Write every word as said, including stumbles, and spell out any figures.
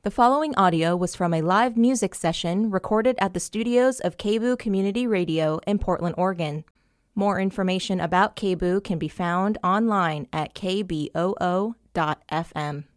The following audio was from a live music session recorded at the studios of K B O O Community Radio in Portland, Oregon. More information about K B O O can be found online at k b o o dot f m.